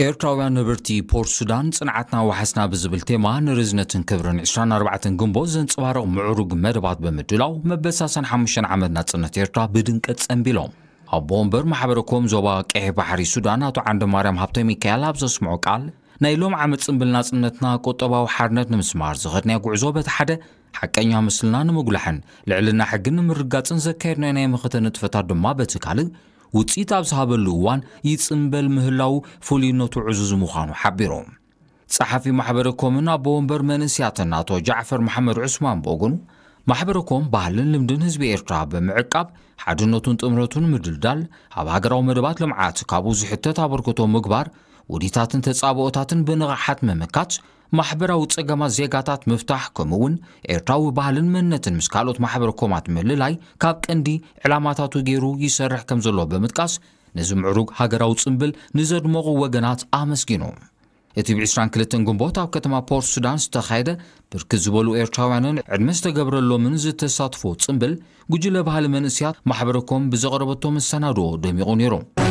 ኤርትራውያን ነበርቲ ፖርት ሱዳን ጽንዓትና ወሓስና ብዝብል ቴማ ንርዝነትን ክብርን 24 ግንቦት ዘንጽባረቕ ምዕሩግ መደባት ብምድላው መበሳሰን 5 ዓመት ናጽነት ኤርትራ ብድንቀት ጸንቢሎም ኣብ ቦምበር ማሕበረኮም ዞባ ቀይ ባሕሪ ሱዳን አቶ ዓንደ ማርያም ሃብተ ሚካኤል ኣብ ዘስምዑ ቃል ናይ ሎም ዓመት ጽንብል ናጽነትና ቆጠባዊ ሓርነት ንምስማር ዝኸድና ጉዕዞ በቲ ሓደ ሓቀኛ ምስልና ንምጉላሕን ልዕልና ሕግን ንምርጋጽን ዘካየድና ናይ ምኽተ ንጥፈታት ድማ በቲ ካልእ ውጽኢት ኣብ ዝሃበሉ እዋን ይጽንበል ምህላው ፍሉይነቱ ዕዙዝ ምዃኑ ሓቢሮም ጸሓፊ ማሕበረኮምን ኣብ ቦምበር መንስያትን አቶ ጃዕፈር መሐመድ ዑስማን በጎኑ ማሕበረኮም ባህልን ልምድን ህዝቢ ኤርትራ ብምዕቃብ ሓድነቱን ጥምረቱን ምድልዳል ኣብ ሃገራዊ መደባት ልምዓት ካብኡ ዝሕተት ኣበርክቶ ምግባር ውዲታትን ተጻብኦታትን ብንቕሓት መመካት ማሕበራዊ ጸገማት ዜጋታት ምፍታሕ ከምኡውን ኤርትራዊ ባህልን መንነትን ምስ ካልኦት ማሕበረኮማት ምልላይ ካብ ቀንዲ ዕላማታቱ ገይሩ ይሰርሕ ከም ዘሎ ብምጥቃስ ነዚ ምዕሩግ ሃገራዊ ጽንብል ንዘድመቑ ወገናት ኣመስጊኖም እቲ ብ22 ግንቦት ኣብ ከተማ ፖርት ሱዳን ዝተኻየደ ብርክት ዝበሉ ኤርትራውያንን ዕድመ ዝተገብረሎምን ዝተሳትፎ ጽንብል ጉጅለ ባህሊ መንእስያት ማሕበረኮም ብዘቕረበቶም መሰናድኦ ደሚቑ ነይሮም